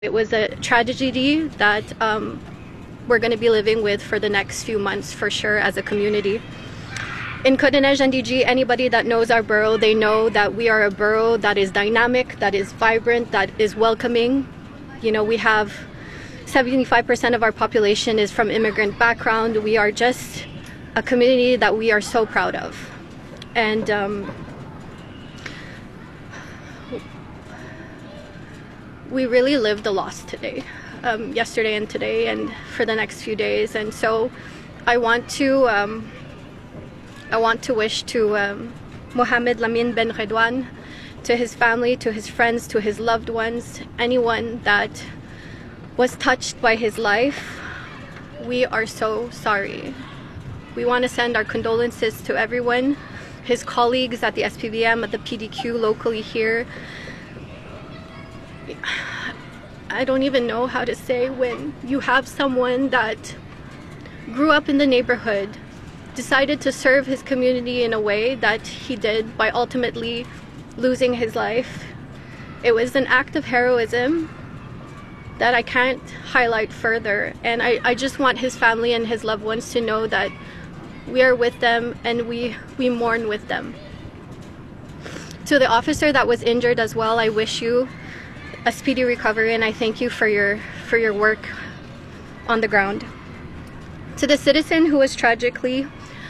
It was a tragedy that we're going to be living with for the next few months for sure as a community. In Côte-des-Neiges-NDG, anybody that knows our borough, they know that we are a borough that is dynamic, that is vibrant, that is welcoming. You know, we have 75% of our population is from immigrant background. We are just a community that we are so proud of. And we really lived the loss today, yesterday and today, and for the next few days. And so I want to wish to Mohamed Lamine Ben Redouane, to his family, to his friends, to his loved ones, anyone that was touched by his life. We are so sorry. We want to send our condolences to everyone, his colleagues at the SPVM, at the PDQ locally here. I don't even know how to say when you have someone that grew up in the neighborhood, decided to serve his community in a way that he did by ultimately losing his life. It was an act of heroism that I can't highlight further, and I just want his family and his loved ones to know that we are with them and we mourn with them. To the officer that was injured as well, I wish you a speedy recovery, and I thank you for your work on the ground. To the citizen who has tragically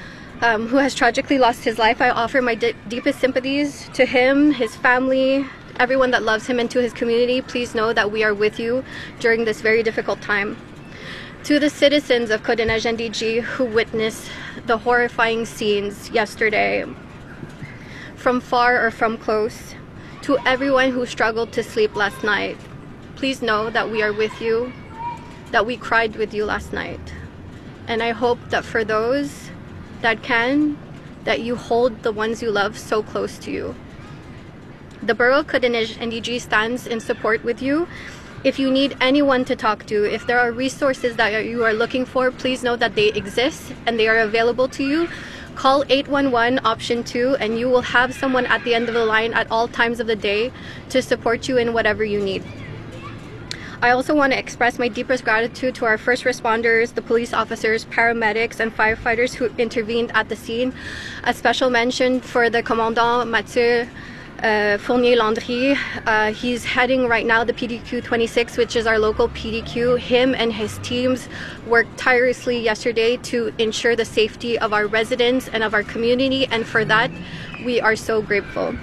lost his life, I offer my deepest sympathies to him, his family, everyone that loves him, and to his community. Please know that we are with you during this very difficult time. To the citizens of Côte-des-Neiges-NDG who witnessed the horrifying scenes yesterday, from far or from close, to everyone who struggled to sleep last night, please know that we are with you, that we cried with you last night. And I hope that for those that can, that you hold the ones you love so close to you. The Borough of Côte-des-Neiges-NDG stands in support with you. If you need anyone to talk to, if there are resources that you are looking for, please know that they exist and they are available to you. Call 811 option 2 and you will have someone at the end of the line at all times of the day to support you in whatever you need. I also want to express my deepest gratitude to our first responders, the police officers, paramedics, and firefighters who intervened at the scene. A special mention for the Commandant Mathieu Fournier-Landry. He's heading right now the PDQ 26, which is our local PDQ. Him and his teams worked tirelessly yesterday to ensure the safety of our residents and of our community, and for that we are so grateful.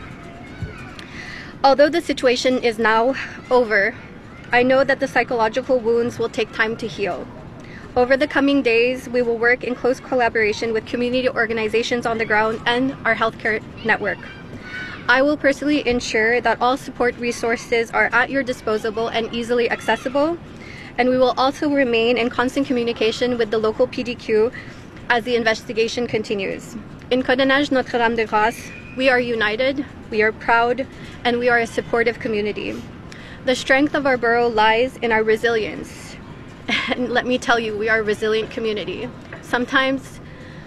Although the situation is now over, I know that the psychological wounds will take time to heal. Over the coming days, we will work in close collaboration with community organizations on the ground and our healthcare network. I will personally ensure that all support resources are at your disposal and easily accessible, and we will also remain in constant communication with the local PDQ as the investigation continues. In Côte-des-Neiges Notre-Dame-de-Grâce, we are united, we are proud, and we are a supportive community. The strength of our borough lies in our resilience. And let me tell you, we are a resilient community. Sometimes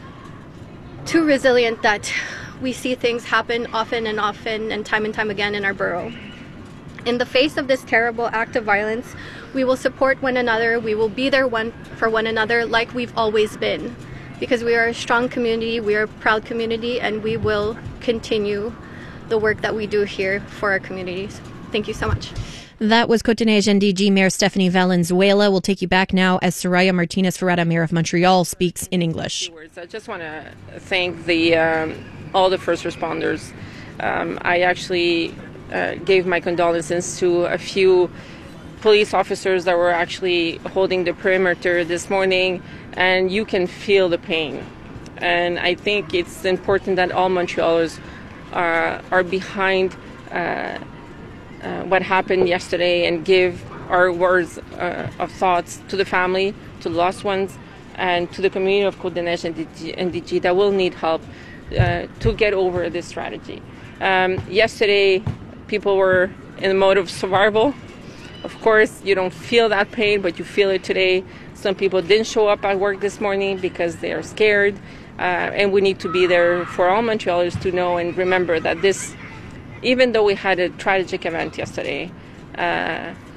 too resilient that we see things happen often and time again in our borough. In the face of this terrible act of violence, we will support one another. We will be there for one another like we've always been, because we are a strong community, we are a proud community, and we will continue the work that we do here for our communities. Thank you so much. That was Côte-des-Neiges-NDG Mayor Stephanie Valenzuela. We'll take you back now as Soraya Martinez-Ferreira, Mayor of Montreal, speaks in English. I just want to thank all the first responders. I actually gave my condolences to a few police officers that were actually holding the perimeter this morning, and you can feel the pain. And I think it's important that all Montrealers are behind what happened yesterday and give our words of thoughts to the family, to the lost ones, and to the community of Côte-des-Neiges-NDG that will need help to get over this strategy. Yesterday, people were in the mode of survival. Of course, you don't feel that pain, but you feel it today. Some people didn't show up at work this morning because they are scared, and we need to be there for all Montrealers to know and remember that this, even though we had a tragic event yesterday,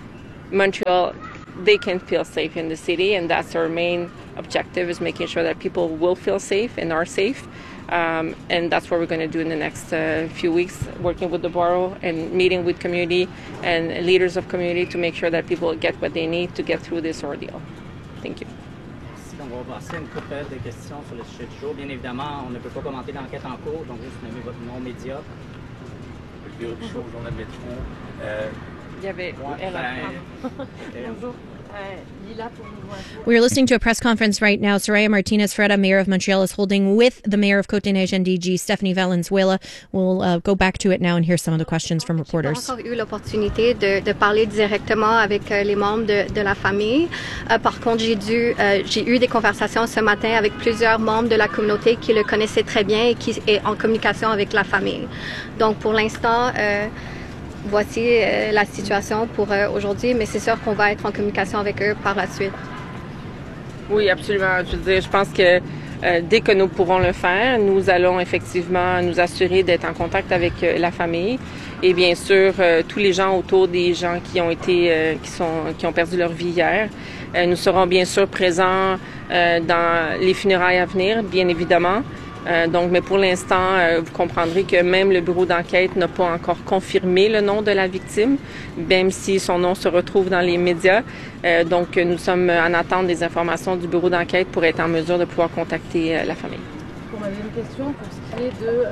Montreal, they can feel safe in the city, and that's our main objective, is making sure that people will feel safe and are safe. And that's what we're going to do in the next few weeks, working with the borough and meeting with community and leaders of community to make sure that people get what they need to get through this ordeal. Thank you. Donc, on va passer une couple de questions sur le sujet du jour. Bien évidemment, on ne peut pas commenter l'enquête en cours, donc juste nommer votre nom média. Olivier Robichaud, Journal Métro. Il y avait Bonjour. We are listening to a press conference right now. Soraya Martinez-Ferreira, Mayor of Montreal, is holding with the Mayor of Côte-des-Neiges-NDG, Stephanie Valenzuela. We'll go back to it now and hear some of the questions from reporters. J'ai pas encore eu l'opportunité de parler directement avec les membres de la famille. Par contre, j'ai eu des conversations ce matin avec plusieurs membres de la communauté qui le connaissaient très bien et qui est en communication avec la famille. Donc, pour l'instant, voici la situation pour aujourd'hui, mais c'est sûr qu'on va être en communication avec eux par la suite. Oui, absolument. Je veux dire, je pense que dès que nous pourrons le faire, nous allons effectivement nous assurer d'être en contact avec la famille et bien sûr tous les gens autour des gens qui ont perdu leur vie hier. Nous serons bien sûr présents dans les funérailles à venir, bien évidemment. Donc, mais pour l'instant, vous comprendrez que même le bureau d'enquête n'a pas encore confirmé le nom de la victime, même si son nom se retrouve dans les médias. Donc, nous sommes en attente des informations du bureau d'enquête pour être en mesure de pouvoir contacter la famille. On avait une question pour ce qui est de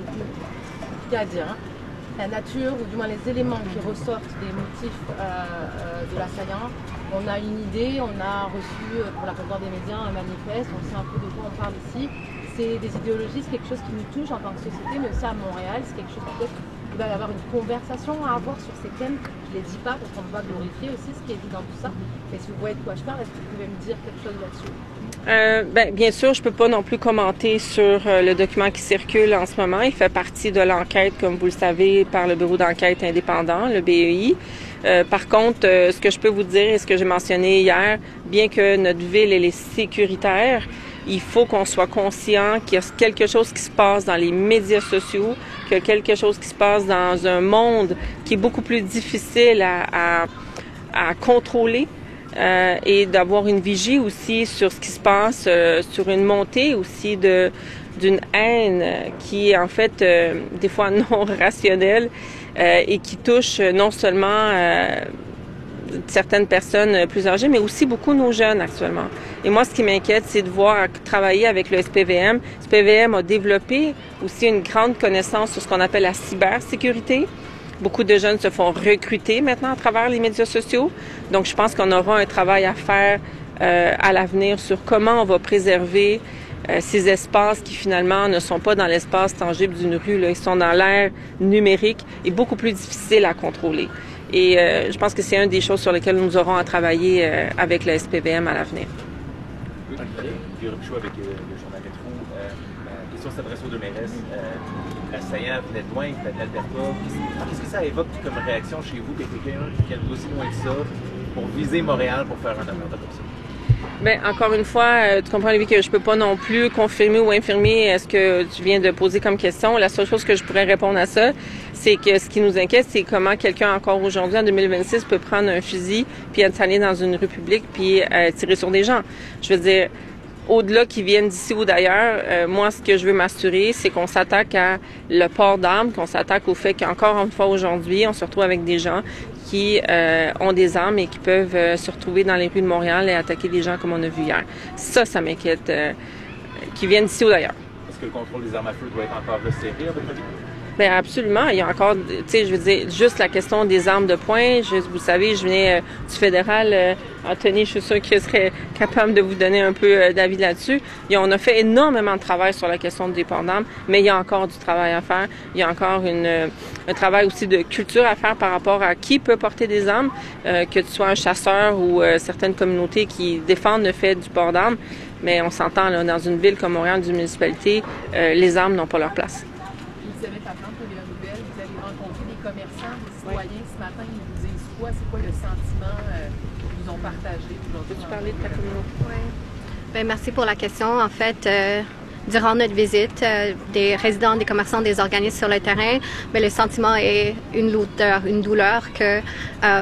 la nature, ou du moins les éléments qui ressortent des motifs de l'assaillant. On a une idée, on a reçu pour la plupart des médias un manifeste, on sait un peu de quoi on parle ici. C'est des idéologies, c'est quelque chose qui nous touche en tant que société, mais aussi à Montréal, c'est quelque chose peut-être qu'il va y avoir une conversation à avoir sur ces thèmes. Je ne les dis pas parce qu'on ne va pas glorifier aussi ce qui est dit dans tout ça. Mais si vous voyez de quoi je parle, est-ce que vous pouvez me dire quelque chose là-dessus? Bien sûr, je peux pas non plus commenter sur le document qui circule en ce moment. Il fait partie de l'enquête, comme vous le savez, par le bureau d'enquête indépendant, le BEI. Par contre, ce que je peux vous dire et ce que j'ai mentionné hier, bien que notre ville elle est sécuritaire, il faut qu'on soit conscient qu'il y a quelque chose qui se passe dans les médias sociaux, qu'il y a quelque chose qui se passe dans un monde qui est beaucoup plus difficile à contrôler et d'avoir une vigie aussi sur ce qui se passe, sur une montée aussi d'une haine qui est en fait des fois non rationnelle et qui touche non seulement certaines personnes plus âgées, mais aussi beaucoup nos jeunes actuellement. Et moi, ce qui m'inquiète, c'est de voir travailler avec le SPVM. SPVM a développé aussi une grande connaissance sur ce qu'on appelle la cybersécurité. Beaucoup de jeunes se font recruter maintenant à travers les médias sociaux. Donc, je pense qu'on aura un travail à faire à l'avenir sur comment on va préserver ces espaces qui finalement ne sont pas dans l'espace tangible d'une rue, là, ils sont dans l'ère numérique et beaucoup plus difficiles à contrôler. Et je pense que c'est une des choses sur lesquelles nous aurons à travailler avec le SPVM à l'avenir. Olivier Robichaud avec le Journal Métro. La question s'adresse aux deux mairesses. L'assaillant venait de loin, il venait de l'Alberta. Qu'est-ce que ça évoque comme réaction chez vous, quelqu'un qui est aussi loin que ça, pour viser Montréal, pour faire un attentat comme ça? Bien, encore une fois, tu comprends, Olivier, que je peux pas non plus confirmer ou infirmer ce que tu viens de poser comme question. La seule chose que je pourrais répondre à ça, c'est que ce qui nous inquiète, c'est comment quelqu'un encore aujourd'hui, en 2026, peut prendre un fusil puis aller dans une rue publique puis tirer sur des gens. Je veux dire, au-delà qu'ils viennent d'ici ou d'ailleurs, moi, ce que je veux m'assurer, c'est qu'on s'attaque à le port d'armes, qu'on s'attaque au fait qu'encore une fois aujourd'hui, on se retrouve avec des gens qui ont des armes et qui peuvent se retrouver dans les rues de Montréal et attaquer des gens comme on a vu hier. Ça m'inquiète, qu'ils viennent d'ici ou d'ailleurs. Est-ce que le contrôle des armes à feu doit être encore resserré à votre avis? Bien, absolument. Il y a encore, tu sais, je veux dire, juste la question des armes de poing. Vous savez, je venais du fédéral. Anthony, je suis sûre qu'il serait capable de vous donner un peu d'avis là-dessus. On a fait énormément de travail sur la question du port d'armes, mais il y a encore du travail à faire. Il y a encore un travail aussi de culture à faire par rapport à qui peut porter des armes, que tu sois un chasseur ou certaines communautés qui défendent le fait du port d'armes. Mais on s'entend, là, dans une ville comme Montréal, d'une municipalité, les armes n'ont pas leur place. Elisabeth Laplante, de la Nouvelle, vous avez rencontré des commerçants, des citoyens ce matin, ils vous disent quoi? C'est quoi le sentiment qu'ils vous ont partagé aujourd'hui? Peux-tu parler de ta communauté? Oui. Bien, merci pour la question. En fait, durant notre visite, des résidents, des commerçants, des organismes sur le terrain, mais le sentiment est une douleur que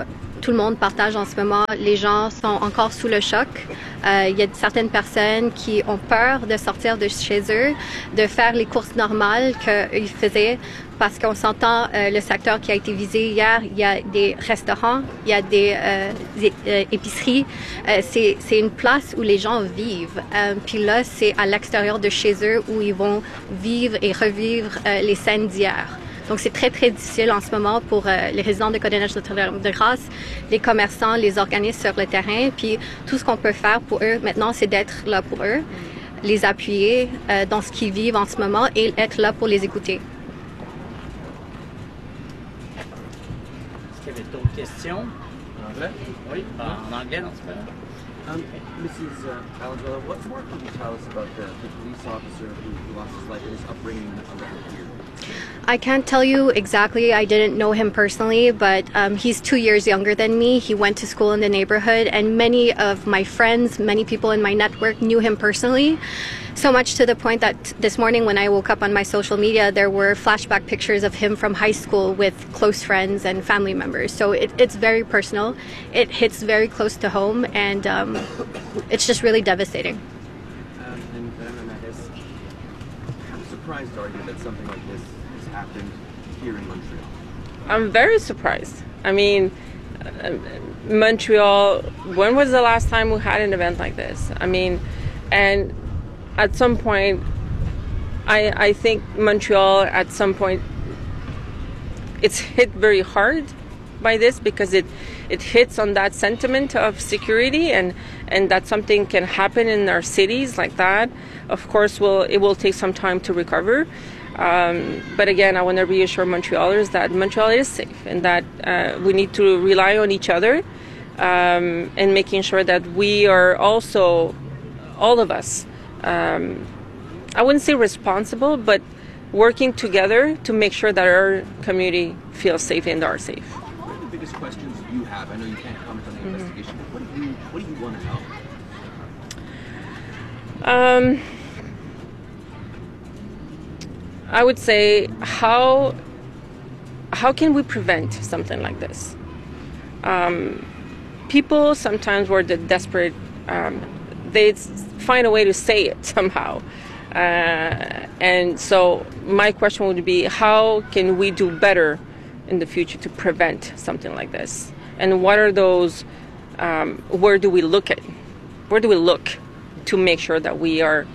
tout le monde partage en ce moment. Les gens sont encore sous le choc. Il y a certaines personnes qui ont peur de sortir de chez eux, de faire les courses normales qu'ils faisaient, parce qu'on s'entend le secteur qui a été visé hier. Il y a des restaurants, il y a des épiceries. C'est une place où les gens vivent. Puis là, c'est à l'extérieur de chez eux où ils vont vivre et revivre les scènes d'hier. Donc, c'est très, très difficile en ce moment pour les résidents de Côte-des-Neiges-de-Grâce, les commerçants, les organismes sur le terrain. Puis, tout ce qu'on peut faire pour eux maintenant, c'est d'être là pour eux, les appuyer dans ce qu'ils vivent en ce moment et être là pour les écouter. Est-ce qu'il y avait d'autres questions? En anglais? Oui, en anglais, non, c'est pas grave. Mrs. Valenzuela, what more can you tell us about the police officer who lost his life and his upbringing around here? I can't tell you exactly. I didn't know him personally, but he's 2 years younger than me. He went to school in the neighborhood, and many of my friends, many people in my network knew him personally. So much to the point that this morning when I woke up on my social media, there were flashback pictures of him from high school with close friends and family members. So it's very personal. It hits very close to home, and it's just really devastating. And how surprised are you that something like this has happened here in Montreal? I'm very surprised. I mean, Montreal, when was the last time we had an event like this? I mean, and at some point, I think Montreal, at some point, it's hit very hard by this because it hits on that sentiment of security and that something can happen in our cities like that. Of course, it will take some time to recover. But again, I want to reassure Montrealers that Montreal is safe and that we need to rely on each other and making sure that we are also, all of us, I wouldn't say responsible, but working together to make sure that our community feels safe and are safe. What are the biggest questions you have? I know you can't comment on the investigation, but what do you want to know? I would say how can we prevent something like this? People sometimes were desperate. They find a way to say it somehow. And so my question would be, how can we do better in the future to prevent something like this? And what are those, where do we look to make sure that we are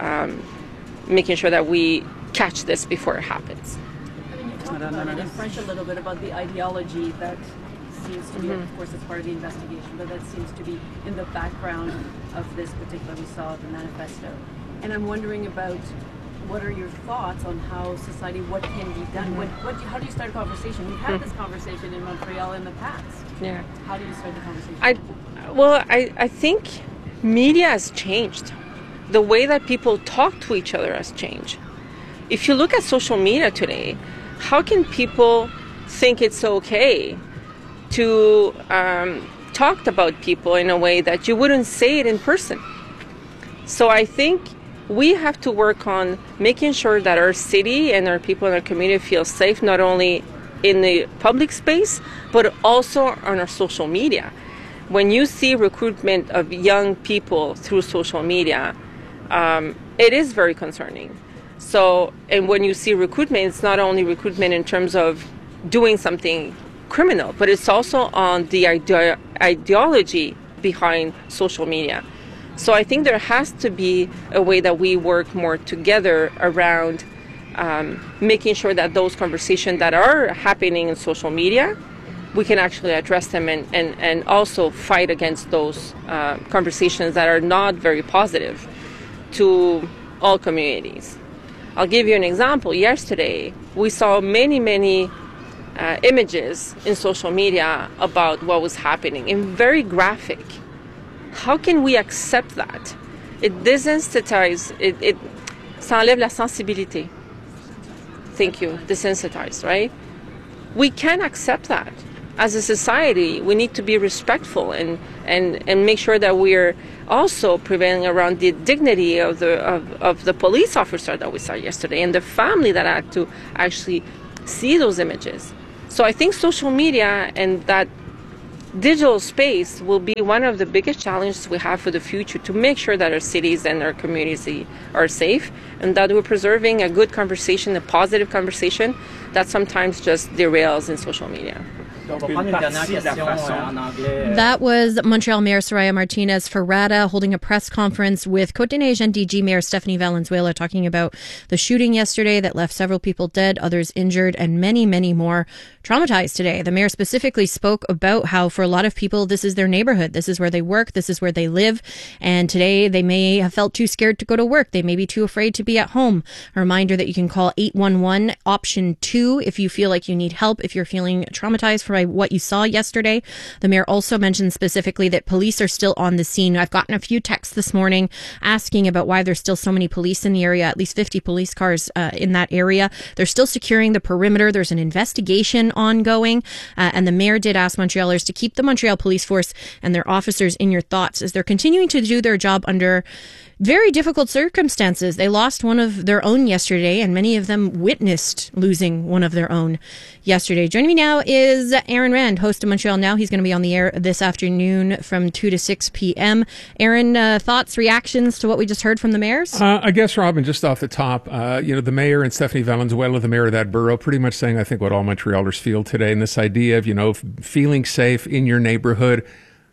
making sure that we catch this before it happens? I mean, you talked about it in French a little bit about the ideology that seems to be, of course, it's part of the investigation, but that seems to be in the background of this particular, we saw the manifesto. And I'm wondering about what are your thoughts on how society, what can be done? How do you start a conversation? We've had this conversation in Montreal in the past. Yeah. How do you start the conversation? I think media has changed. The way that people talk to each other has changed. If you look at social media today, how can people think it's okay to talk about people in a way that you wouldn't say it in person? So I think we have to work on making sure that our city and our people in our community feel safe, not only in the public space, but also on our social media. When you see recruitment of young people through social media, it is very concerning. So, and when you see recruitment, it's not only recruitment in terms of doing something criminal, but it's also on the ideology behind social media. So I think there has to be a way that we work more together around making sure that those conversations that are happening in social media, we can actually address them and also fight against those conversations that are not very positive to all communities. I'll give you an example. Yesterday, we saw many images in social media about what was happening, and very graphic. How can we accept that? It desensitizes, ça enlève la sensibilité. Thank you, desensitized, right? We can't accept that. As a society, we need to be respectful and make sure that we're also prevailing around the dignity of the police officer that we saw yesterday and the family that had to actually see those images. So I think social media and that digital space will be one of the biggest challenges we have for the future, to make sure that our cities and our communities are safe, and that we're preserving a good conversation, a positive conversation that sometimes just derails in social media. That was Montreal Mayor Soraya Martinez-Ferrada holding a press conference with Côte-des-Neiges NDG Mayor Stephanie Valenzuela, talking about the shooting yesterday that left several people dead, others injured, and many, many more traumatized today. The mayor specifically spoke about how for a lot of people, this is their neighborhood. This is where they work. This is where they live. And today they may have felt too scared to go to work. They may be too afraid to be at home. A reminder that you can call 811 option 2 if you feel like you need help, if you're feeling traumatized by what you saw yesterday. The mayor also mentioned specifically that police are still on the scene. I've gotten a few texts this morning asking about why there's still so many police in the area, at least 50 police cars in that area. They're still securing the perimeter. There's an investigation ongoing. And the mayor did ask Montrealers to keep the Montreal Police Force and their officers in your thoughts as they're continuing to do their job under very difficult circumstances. They lost one of their own yesterday, and many of them witnessed losing one of their own yesterday. Joining me now is Aaron Rand, host of Montreal Now. He's going to be on the air this afternoon from 2 to 6 p.m. Aaron, thoughts, reactions to what we just heard from the mayors? I guess, Robin, just off the top, the mayor and Stephanie Valenzuela, the mayor of that borough, pretty much saying, I think, what all Montrealers feel today. And this idea of, feeling safe in your neighborhood.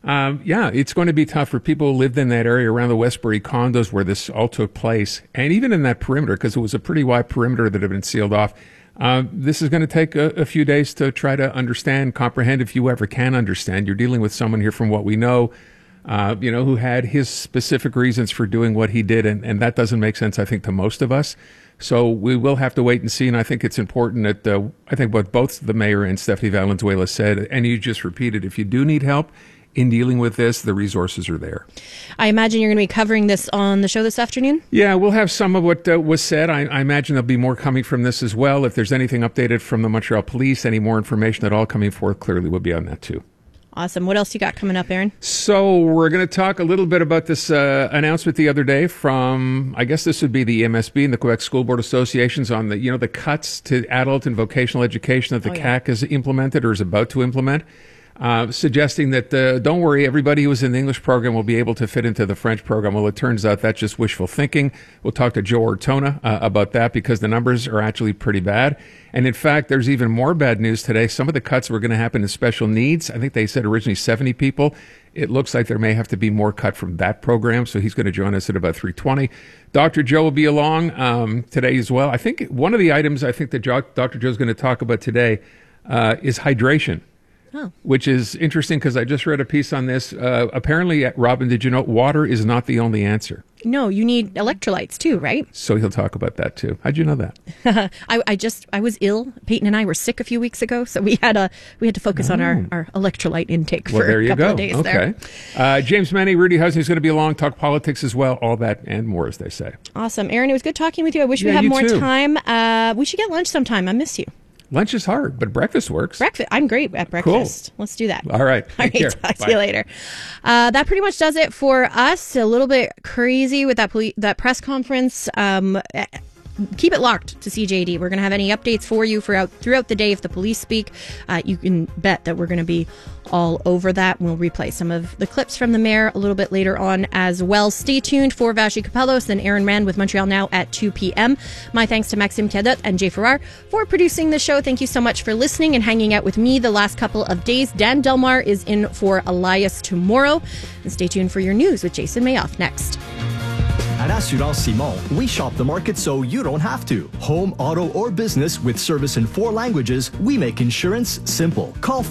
It's going to be tough for people who lived in that area around the Westbury condos where this all took place. And even in that perimeter, because it was a pretty wide perimeter that had been sealed off. This is going to take a few days to try to understand, comprehend, if you ever can understand. You're dealing with someone here, from what we know, who had his specific reasons for doing what he did. And that doesn't make sense, I think, to most of us. So we will have to wait and see. And I think it's important that I think what both the mayor and Stephanie Valenzuela said, and you just repeated, if you do need help in dealing with this, the resources are there. I imagine you're going to be covering this on the show this afternoon? Yeah, we'll have some of what was said. I imagine there'll be more coming from this as well. If there's anything updated from the Montreal Police, any more information at all coming forth, clearly we'll be on that too. Awesome. What else you got coming up, Aaron? So we're going to talk a little bit about this announcement the other day from, I guess this would be the MSB and the Quebec School Board Associations on the cuts to adult and vocational education that the CAQ has implemented or is about to implement. Suggesting that, don't worry, everybody who was in the English program will be able to fit into the French program. Well, it turns out that's just wishful thinking. We'll talk to Joe Ortona about that because the numbers are actually pretty bad. And in fact, there's even more bad news today. Some of the cuts were going to happen in special needs. I think they said originally 70 people. It looks like there may have to be more cut from that program. So he's going to join us at about 3:20. Dr. Joe will be along today as well. I think one of the items I think that Dr. Joe is going to talk about today is hydration. Oh. Which is interesting because I just read a piece on this. Apparently, Robin, did you know water is not the only answer? No, you need electrolytes too, right? So he'll talk about that too. How'd you know that? I was ill. Peyton and I were sick a few weeks ago, so we had to focus on our electrolyte intake for a couple of days there. James Manny, Rudy Housen is going to be along, talk politics as well, all that and more, as they say. Awesome. Aaron, it was good talking with you. I wish we had more time. We should get lunch sometime. I miss you. Lunch is hard, but breakfast works. I'm great at breakfast. Cool. Let's do that. All right. Take care. Talk to you later. That pretty much does it for us. A little bit crazy with that press conference. Keep it locked to CJD. We're going to have any updates for you throughout the day if the police speak. You can bet that we're going to be all over that. We'll replay some of the clips from the mayor a little bit later on as well. Stay tuned for Vashi Kapelos and Aaron Rand with Montreal Now at 2 p.m. My thanks to Maxime Cadot and Jay Farrar for producing the show. Thank you so much for listening and hanging out with me the last couple of days. Dan Delmar is in for Elias tomorrow. And stay tuned for your news with Jason Mayoff next. At Assurance Simon, we shop the market so you don't have to. Home, auto, or business with service in 4 languages, we make insurance simple. Call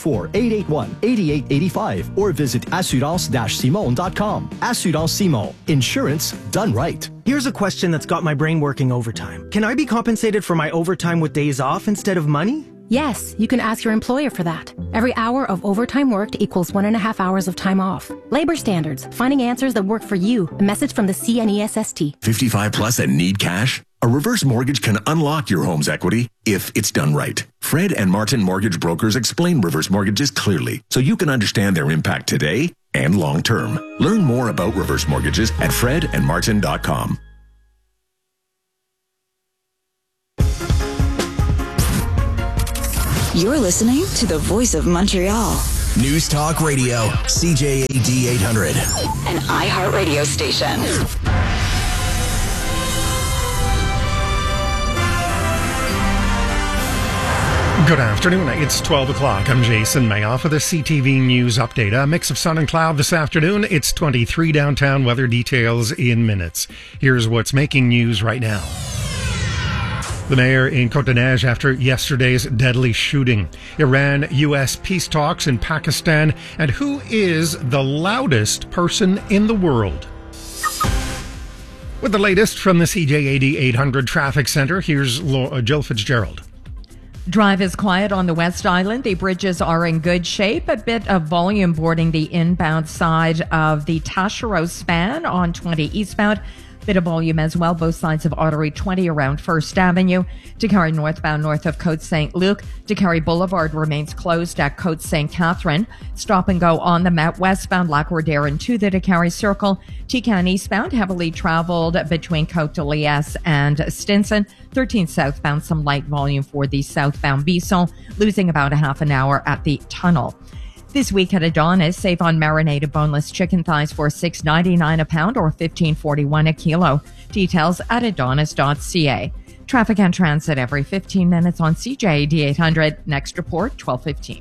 514-881-8885 or visit assurance-simon.com. Assurance Simon. Insurance done right. Here's a question that's got my brain working overtime. Can I be compensated for my overtime with days off instead of money? Yes, you can ask your employer for that. Every hour of overtime worked equals 1.5 hours of time off. Labor standards, finding answers that work for you. A message from the CNESST. 55 plus and need cash? A reverse mortgage can unlock your home's equity if it's done right. Fred and Martin Mortgage Brokers explain reverse mortgages clearly so you can understand their impact today and long term. Learn more about reverse mortgages at fredandmartin.com. You're listening to the Voice of Montreal, News Talk Radio, CJAD 800. An iHeartRadio station. Good afternoon. It's 12 o'clock. I'm Jason Mayoff with a CTV News update. A mix of sun and cloud this afternoon. It's 23 downtown. Weather details in minutes. Here's what's making news right now. The mayor in Côte-des-Neiges after yesterday's deadly shooting. Iran-U.S. peace talks in Pakistan. And who is the loudest person in the world? With the latest from the CJAD 800 Traffic Center, here's Jill Fitzgerald. Drive is quiet on the West Island. The bridges are in good shape. A bit of volume boarding the inbound side of the Taschereau span on 20 eastbound. Bit of volume as well, both sides of Artery 20 around First Avenue. To carry northbound north of Côte Saint-Luc. To carry Boulevard remains closed at Côte Saint-Catherine. Stop and go on the Met westbound Lac-Roudaire to the Carry Circle. Tican eastbound heavily traveled between Côte de Liesse and Stinson. 13 southbound, some light volume for the southbound Bisson, losing about a half an hour at the tunnel. This week at Adonis, save on marinated boneless chicken thighs for $6.99 a pound or $15.41 a kilo. Details at adonis.ca. Traffic and transit every 15 minutes on CJAD 800. Next report, 12:15.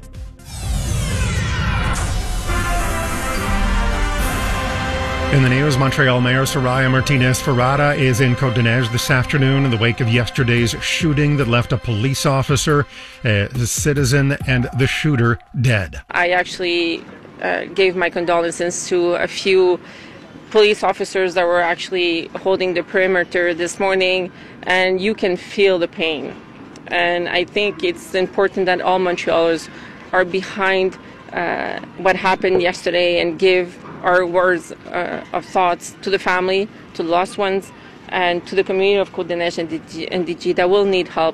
In the news, Montreal Mayor Soraya Martinez Ferrada is in Côte-des-Neiges this afternoon in the wake of yesterday's shooting that left a police officer, a citizen, and the shooter dead. I actually gave my condolences to a few police officers that were actually holding the perimeter this morning, and you can feel the pain. And I think it's important that all Montrealers are behind what happened yesterday and give our words of thoughts to the family, to the lost ones, and to the community of Côte-des-Neiges and NDG that will need help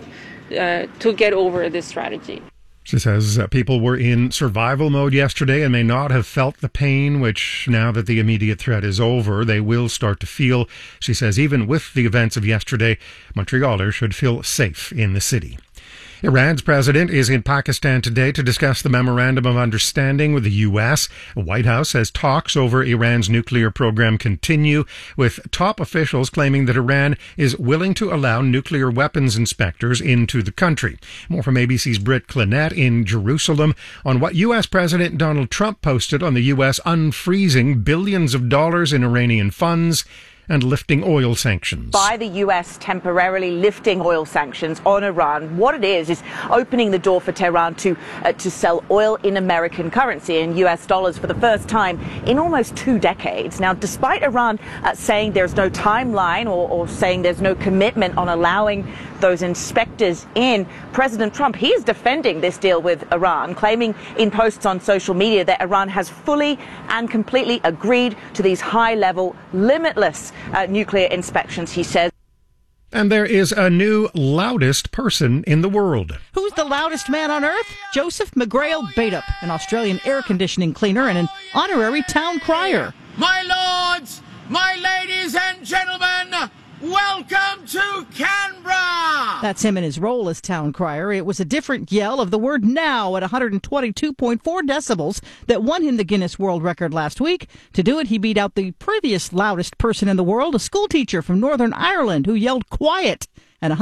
to get over this tragedy. She says people were in survival mode yesterday and may not have felt the pain, which now that the immediate threat is over, they will start to feel. She says even with the events of yesterday, Montrealers should feel safe in the city. Iran's president is in Pakistan today to discuss the memorandum of understanding with the U.S. The White House says talks over Iran's nuclear program continue, with top officials claiming that Iran is willing to allow nuclear weapons inspectors into the country. More from ABC's Britt Clinette in Jerusalem on what U.S. President Donald Trump posted on the U.S. unfreezing billions of dollars in Iranian funds and lifting oil sanctions. By the U.S. temporarily lifting oil sanctions on Iran, what it is opening the door for Tehran to sell oil in American currency, in U.S. dollars, for the first time in almost 2 decades. Now, despite Iran saying there's no timeline or saying there's no commitment on allowing those inspectors in, President Trump, he is defending this deal with Iran, claiming in posts on social media that Iran has fully and completely agreed to these high-level, limitless nuclear inspections, he says. And there is a new loudest person in the world. Who's the loudest man on earth? Joseph McGrail Baitup, an Australian air conditioning cleaner and an honorary town crier. My lords, my ladies and gentlemen, welcome to Canberra! That's him in his role as town crier. It was a different yell of the word now at 122.4 decibels that won him the Guinness World Record last week. To do it, he beat out the previous loudest person in the world, a schoolteacher from Northern Ireland who yelled quiet at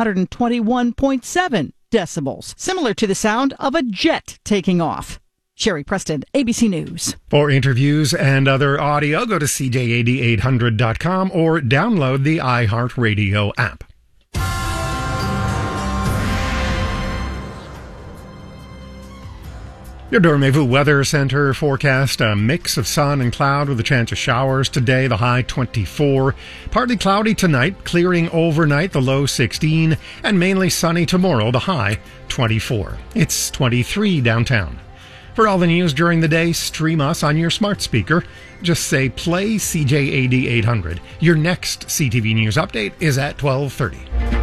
121.7 decibels, similar to the sound of a jet taking off. Sherry Preston, ABC News. For interviews and other audio, go to CJAD800.com or download the iHeartRadio app. Your Dormevu Weather Center forecast, a mix of sun and cloud with a chance of showers today, the high 24. Partly cloudy tonight, clearing overnight, the low 16, and mainly sunny tomorrow, the high 24. It's 23 downtown. For all the news during the day, stream us on your smart speaker. Just say play CJAD 800. Your next CTV News update is at 12:30.